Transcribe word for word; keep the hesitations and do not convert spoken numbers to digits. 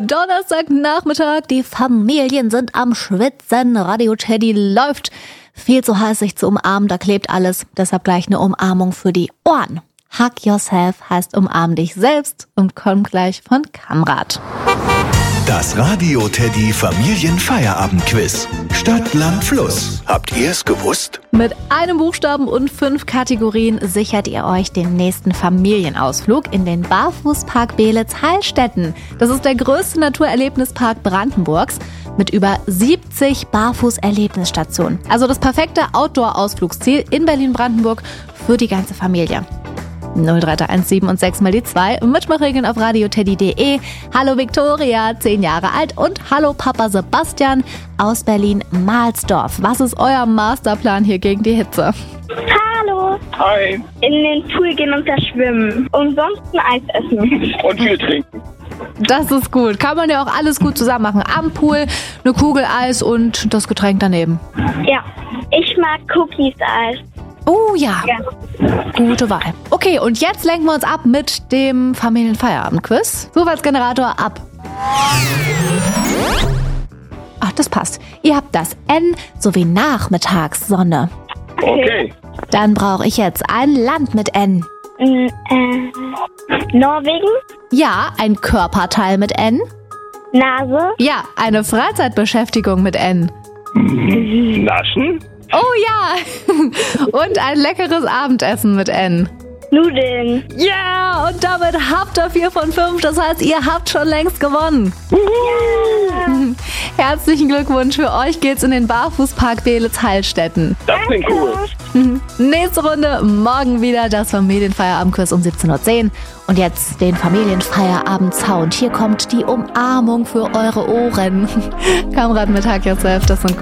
Donnerstagnachmittag, die Familien sind am Schwitzen, Radio Teddy läuft. Viel zu heiß, sich zu umarmen, da klebt alles. Deshalb gleich eine Umarmung für die Ohren. Hug yourself heißt umarm dich selbst und kommt gleich von Kamrat. Das Radio Teddy Familienfeierabendquiz. Stadt, Land, Fluss. Habt ihr es gewusst? Mit einem Buchstaben und fünf Kategorien sichert ihr euch den nächsten Familienausflug in den Barfußpark Beelitz-Heilstätten. Das ist der größte Naturerlebnispark Brandenburgs mit über siebzig Barfuß-Erlebnisstationen. Also das perfekte Outdoor-Ausflugsziel in Berlin-Brandenburg für die ganze Familie. null drei drei eins sieben und sechs mal die zwei. Mitmachregeln auf radioteddy punkt de. Hallo Viktoria, zehn Jahre alt und hallo Papa Sebastian aus Berlin-Mahlsdorf. Was ist euer Masterplan hier gegen die Hitze? Hallo. Hi. In den Pool gehen und da schwimmen. Und sonst ein Eis essen. Und viel trinken. Das ist gut. Kann man ja auch alles gut zusammen machen. Am Pool, eine Kugel Eis und das Getränk daneben. Ja, ich mag Cookies-Eis. Oh ja. Ja. Gute Wahl. Okay, und jetzt lenken wir uns ab mit dem Familienfeierabend-Quiz. Zufallsgenerator ab. Ach, das passt. Ihr habt das N sowie Nachmittagssonne. Okay. Dann brauche ich jetzt ein Land mit N. Mm, äh, Norwegen, Ja, ein Körperteil mit N. Nase, Ja, eine Freizeitbeschäftigung mit N. Naschen? Oh ja! Und ein leckeres Abendessen mit N. Nudeln. Ja, und damit habt ihr vier von fünf. Das heißt, ihr habt schon längst gewonnen. Herzlichen Glückwunsch. Für euch geht's in den Barfußpark Beelitz-Heilstätten. Das klingt cool. Nächste Runde morgen wieder das Familienfeierabendquiz um siebzehn Uhr zehn. Und jetzt den Familienfeierabend-Sound. Hier kommt die Umarmung für eure Ohren. Kamrat mit Hug Yourself, das sind